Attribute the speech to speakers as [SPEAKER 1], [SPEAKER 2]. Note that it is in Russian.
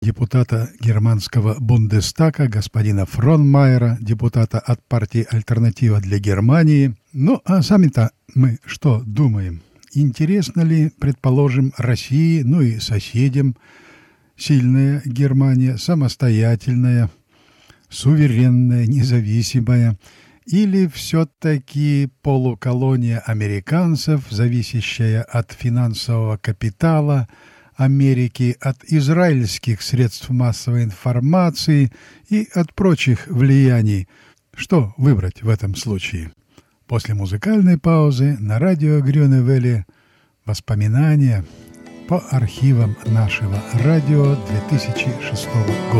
[SPEAKER 1] депутата германского Бундестага господина Фронмайера, депутата от партии «Альтернатива для Германии». Ну, а сами-то мы что думаем? Интересно ли, предположим, России, ну и соседям, сильная Германия, самостоятельная, суверенная, независимая, или все-таки полуколония американцев, зависящая от финансового капитала Америки, от израильских средств массовой информации и от прочих влияний? Что выбрать в этом случае? После музыкальной паузы на радио Grüne Welle воспоминания по архивам нашего радио 2006 года.